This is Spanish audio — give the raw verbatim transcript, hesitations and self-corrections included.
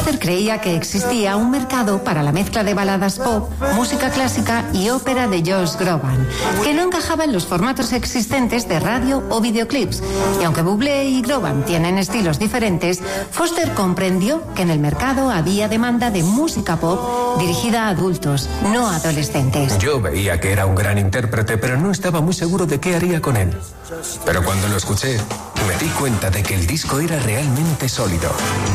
Foster creía que existía un mercado para la mezcla de baladas pop, música clásica y ópera de Josh Groban, que no encajaba en los formatos existentes de radio o videoclips. Y aunque Bublé y Groban tienen estilos diferentes, Foster comprendió que en el mercado había demanda de música pop dirigida a adultos, no a adolescentes. Yo veía que era un gran intérprete, pero no estaba muy seguro de qué haría con él. Pero cuando lo escuché, me di cuenta de que el disco era realmente sólido.